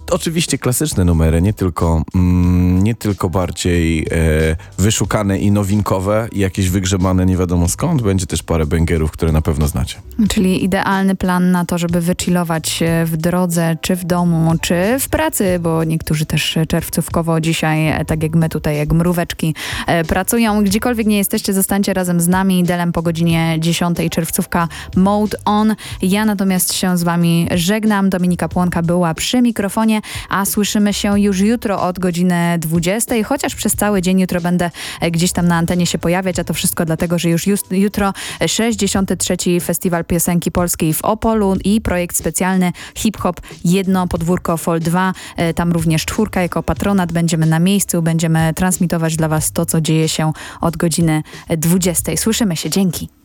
oczywiście klasyczne numery, nie tylko bardziej wyszukane i nowinkowe, i jakieś wygrzebane nie wiadomo skąd. Będzie też parę bangerów, które na pewno znacie. Czyli idealny plan na to, żeby wychillować w drodze, czy w domu, czy w pracy, bo niektórzy też czerwcówkowo dzisiaj, tak jak my tutaj, jak mróweczki, pracują. Gdziekolwiek nie jesteście, zostańcie razem z nami. Delem po godzinie 10. Czerwcówka Mode On. Ja natomiast się z wami żegnam. Dominika Płonka była przy mikrofonie, a słyszymy się już jutro od godziny 20. Chociaż przez cały dzień jutro będę gdzieś tam na antenie się pojawiać, a to wszystko dlatego, że już jutro 63. Festiwal Piosenki Polskiej w Opolu i projekt specjalny Hip Hop Jedno Podwórko Fol 2. Tam również 4 jako patronat. Będziemy na miejscu, będziemy transmitować dla was to, co dzieje się od godziny 20. Słyszymy się. Dzięki.